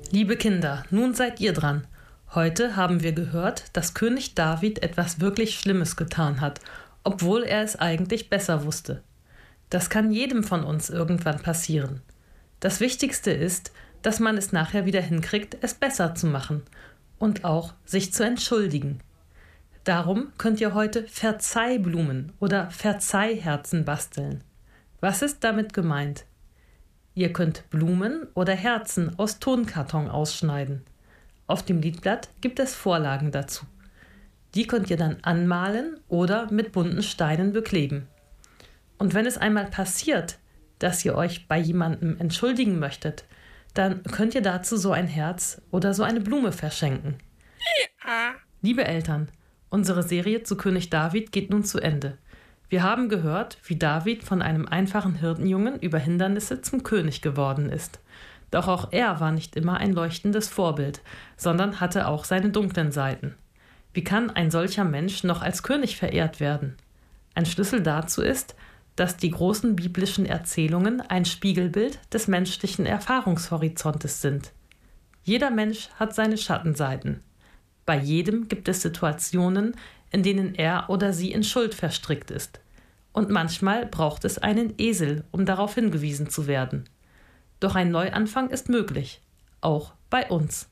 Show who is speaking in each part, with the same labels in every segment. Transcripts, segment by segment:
Speaker 1: Liebe Kinder, nun seid ihr dran. Heute haben wir gehört, dass König David etwas wirklich Schlimmes getan hat, obwohl er es eigentlich besser wusste. Das kann jedem von uns irgendwann passieren. Das Wichtigste ist, dass man es nachher wieder hinkriegt, es besser zu machen und auch sich zu entschuldigen. Darum könnt ihr heute Verzeihblumen oder Verzeihherzen basteln. Was ist damit gemeint? Ihr könnt Blumen oder Herzen aus Tonkarton ausschneiden. Auf dem Liedblatt gibt es Vorlagen dazu. Die könnt ihr dann anmalen oder mit bunten Steinen bekleben. Und wenn es einmal passiert, dass ihr euch bei jemandem entschuldigen möchtet, dann könnt ihr dazu so ein Herz oder so eine Blume verschenken. Liebe Eltern, unsere Serie zu König David geht nun zu Ende. Wir haben gehört, wie David von einem einfachen Hirtenjungen über Hindernisse zum König geworden ist. Doch auch er war nicht immer ein leuchtendes Vorbild, sondern hatte auch seine dunklen Seiten. Wie kann ein solcher Mensch noch als König verehrt werden? Ein Schlüssel dazu ist, dass die großen biblischen Erzählungen ein Spiegelbild des menschlichen Erfahrungshorizontes sind. Jeder Mensch hat seine Schattenseiten. Bei jedem gibt es Situationen, in denen er oder sie in Schuld verstrickt ist. Und manchmal braucht es einen Esel, um darauf hingewiesen zu werden. Doch ein Neuanfang ist möglich, auch bei uns.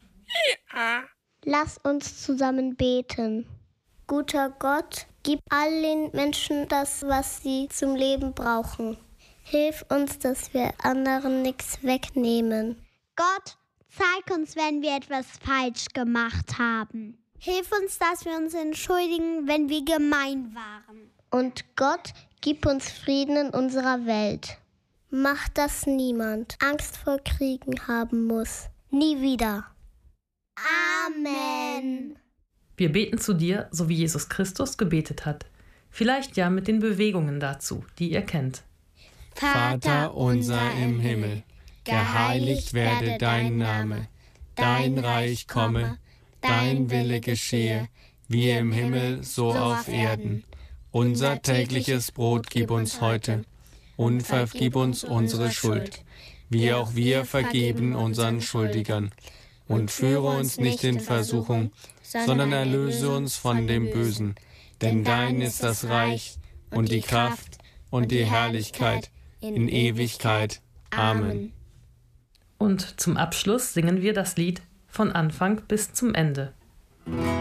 Speaker 2: Lass uns zusammen beten. Guter Gott, gib allen Menschen das, was sie zum Leben brauchen. Hilf uns, dass wir anderen nichts wegnehmen.
Speaker 3: Gott, zeig uns, wenn wir etwas falsch gemacht haben. Hilf uns, dass wir uns entschuldigen, wenn wir gemein waren.
Speaker 2: Und Gott, gib uns Frieden in unserer Welt. Mach, dass niemand Angst vor Kriegen haben muss. Nie wieder.
Speaker 3: Amen.
Speaker 1: Wir beten zu dir, so wie Jesus Christus gebetet hat. Vielleicht ja mit den Bewegungen dazu, die ihr kennt.
Speaker 4: Vater unser im Himmel, geheiligt werde dein Name. Dein Reich komme, dein Wille geschehe, wie im Himmel, so auf Erden. Unser tägliches Brot gib uns heute und vergib uns unsere Schuld, wie auch wir vergeben unseren Schuldigern. Und führe uns nicht in Versuchung, sondern erlöse uns von dem Bösen. Denn dein ist das Reich und die Kraft und die Herrlichkeit in Ewigkeit. Amen.
Speaker 1: Und zum Abschluss singen wir das Lied von Anfang bis zum Ende.